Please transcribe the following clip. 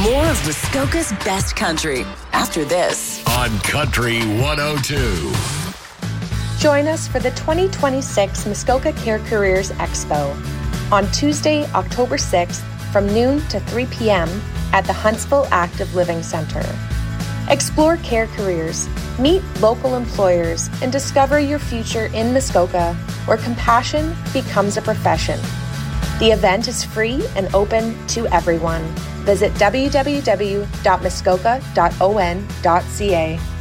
More of Muskoka's best country after this on Country 102. Join us for the 2026 Muskoka Care Careers Expo on Tuesday, October 6th from noon to 3 p.m. at the Huntsville Active Living Center. Explore care careers, meet local employers, and discover your future in Muskoka, where compassion becomes a profession. The event is free and open to everyone. Visit www.muskoka.on.ca.